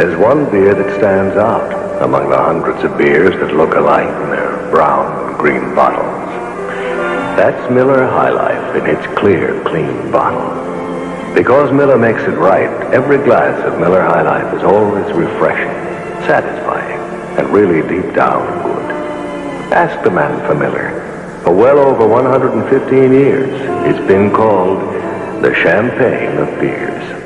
There's one beer that stands out among the hundreds of beers that look alike in their brown and green bottles. That's Miller High Life in its clear, clean bottle. Because Miller makes it right, every glass of Miller High Life is always refreshing, satisfying, and really deep down good. Ask the man for Miller. For well over 115 years, it's been called the champagne of beers.